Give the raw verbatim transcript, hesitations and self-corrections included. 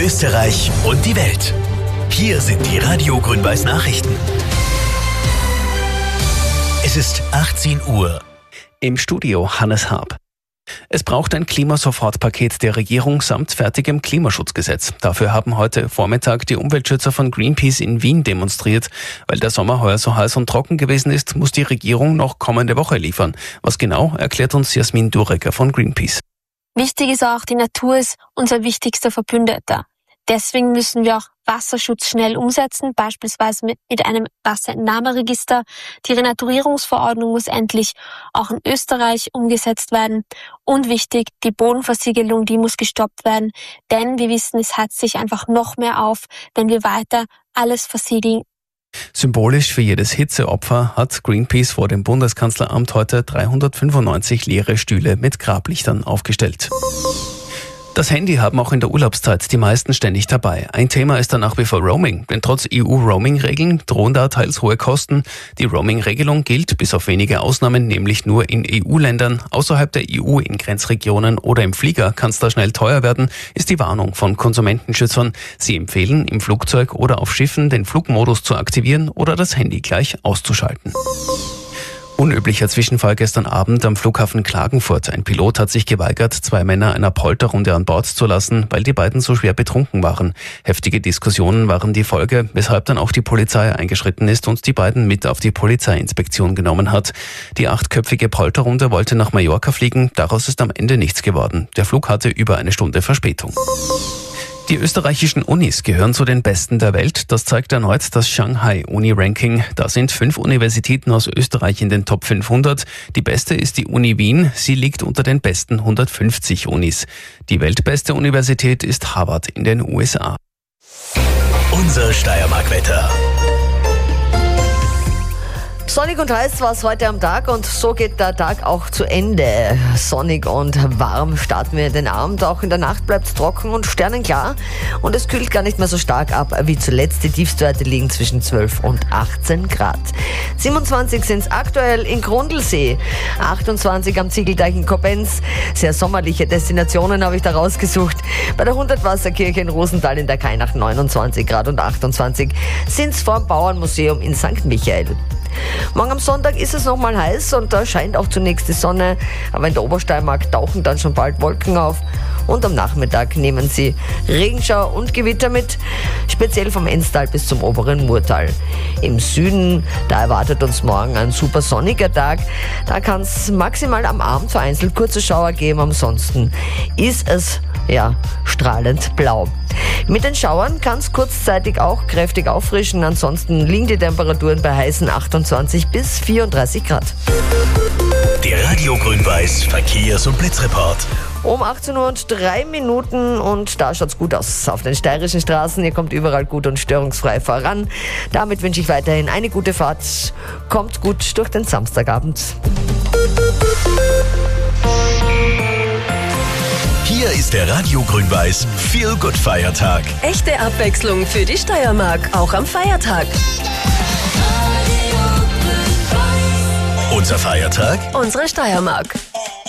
Österreich und die Welt. Hier sind die Radio Grün-Weiß Nachrichten. Es ist achtzehn Uhr. Im Studio Hannes Haab. Es braucht ein Klimasofortpaket der Regierung samt fertigem Klimaschutzgesetz. Dafür haben heute Vormittag die Umweltschützer von Greenpeace in Wien demonstriert. Weil der Sommer heuer so heiß und trocken gewesen ist, muss die Regierung noch kommende Woche liefern. Was genau, erklärt uns Jasmin Durecker von Greenpeace. Wichtig ist auch, die Natur ist unser wichtigster Verbündeter. Deswegen müssen wir auch Wasserschutz schnell umsetzen, beispielsweise mit, mit einem Wasserentnahmeregister. Die Renaturierungsverordnung muss endlich auch in Österreich umgesetzt werden. Und wichtig, die Bodenversiegelung, die muss gestoppt werden. Denn wir wissen, es heizt sich einfach noch mehr auf, wenn wir weiter alles versiegeln. Symbolisch für jedes Hitzeopfer hat Greenpeace vor dem Bundeskanzleramt heute dreihundertfünfundneunzig leere Stühle mit Grablichtern aufgestellt. Das Handy haben auch in der Urlaubszeit die meisten ständig dabei. Ein Thema ist dann nach wie vor Roaming, denn trotz E U-Roaming-Regeln drohen da teils hohe Kosten. Die Roaming-Regelung gilt bis auf wenige Ausnahmen nämlich nur in E U-Ländern. Außerhalb der E U, in Grenzregionen oder im Flieger kann es da schnell teuer werden, ist die Warnung von Konsumentenschützern. Sie empfehlen, im Flugzeug oder auf Schiffen den Flugmodus zu aktivieren oder das Handy gleich auszuschalten. Unüblicher Zwischenfall gestern Abend am Flughafen Klagenfurt. Ein Pilot hat sich geweigert, zwei Männer einer Polterrunde an Bord zu lassen, weil die beiden so schwer betrunken waren. Heftige Diskussionen waren die Folge, weshalb dann auch die Polizei eingeschritten ist und die beiden mit auf die Polizeiinspektion genommen hat. Die achtköpfige Polterrunde wollte nach Mallorca fliegen, daraus ist am Ende nichts geworden. Der Flug hatte über eine Stunde Verspätung. Die österreichischen Unis gehören zu den besten der Welt. Das zeigt erneut das Shanghai Uni-Ranking. Da sind fünf Universitäten aus Österreich in den Top fünfhundert. Die beste ist die Uni Wien. Sie liegt unter den besten hundertfünfzig Unis. Die weltbeste Universität ist Harvard in den U S A. Unser Steiermark-Wetter. Sonnig und heiß war es heute am Tag und so geht der Tag auch zu Ende. Sonnig und warm starten wir den Abend. Auch in der Nacht bleibt es trocken und sternenklar und es kühlt gar nicht mehr so stark ab wie zuletzt. Die Tiefstwerte liegen zwischen zwölf und achtzehn Grad. siebenundzwanzig sind es aktuell in Grundlsee, achtundzwanzig am Ziegelteich in Koblenz. Sehr sommerliche Destinationen habe ich da rausgesucht. Bei der Hundertwasserkirche in Rosenthal in der Kainach neunundzwanzig Grad und achtundzwanzig sind es vor dem Bauernmuseum in Sankt Michael. Morgen am Sonntag ist es nochmal heiß und da scheint auch zunächst die Sonne, aber in der Obersteiermark tauchen dann schon bald Wolken auf und am Nachmittag nehmen sie Regenschauer und Gewitter mit, speziell vom Enstal bis zum oberen Murtal. Im Süden, da erwartet uns morgen ein super sonniger Tag, da kann es maximal am Abend vereinzelt kurze Schauer geben, ansonsten ist es ja strahlend blau. Mit den Schauern kann es kurzzeitig auch kräftig auffrischen, ansonsten liegen die Temperaturen bei heißen achtundzwanzig bis vierunddreißig Grad. Der Radio Grün-Weiß Verkehrs- und Blitzreport. Um achtzehn Uhr und drei Minuten und da schaut's gut aus auf den steirischen Straßen. Ihr kommt überall gut und störungsfrei voran. Damit wünsche ich weiterhin eine gute Fahrt. Kommt gut durch den Samstagabend. Hier ist der Radio Grün-Weiß Feel Good Feiertag. Echte Abwechslung für die Steiermark, auch am Feiertag. Unser Feiertag? Unsere Steiermark.